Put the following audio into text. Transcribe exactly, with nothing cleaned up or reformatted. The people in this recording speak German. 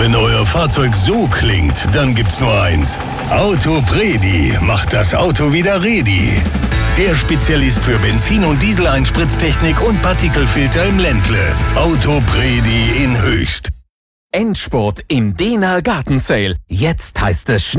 Wenn euer Fahrzeug so klingt, dann gibt's nur eins. Autopredi macht das Auto wieder ready. Der Spezialist für Benzin- und Dieseleinspritztechnik und Partikelfilter im Ländle. Autopredi in Höchst. Endspurt im Dehner Garten Sale. Jetzt heißt es